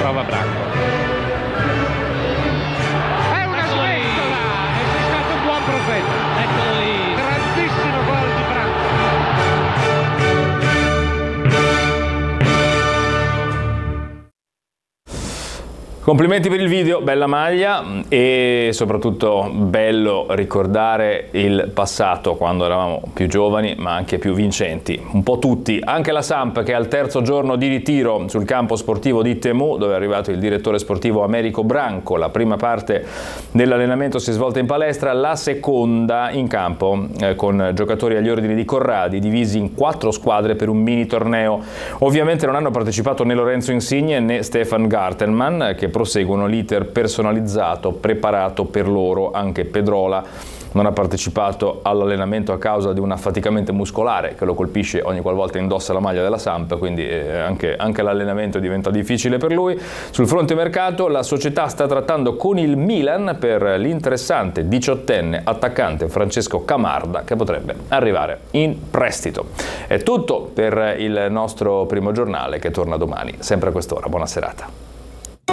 trova Branco. È una sventola e sei stato un buon profeta. Eccolo lì. Grandissimo gol di Branco. Complimenti per il video, bella maglia e soprattutto bello ricordare il passato quando eravamo più giovani ma anche più vincenti, un po' tutti, anche la Samp che al terzo giorno di ritiro sul campo sportivo di Temu dove è arrivato il direttore sportivo Americo Branco. La prima parte dell'allenamento si è svolta in palestra, la seconda in campo con giocatori agli ordini di Corradi divisi in 4 squadre per un mini torneo. Ovviamente non hanno partecipato né Lorenzo Insigne né Stefan Gartelmann che proseguono l'iter personalizzato preparato per loro. Anche Pedrola non ha partecipato all'allenamento a causa di un affaticamento muscolare che lo colpisce ogni qualvolta indossa la maglia della Samp, quindi anche l'allenamento diventa difficile per lui. Sul fronte mercato la società sta trattando con il Milan per l'interessante 18enne attaccante Francesco Camarda che potrebbe arrivare in prestito. È tutto per il nostro primo giornale che torna domani, sempre a quest'ora. Buona serata.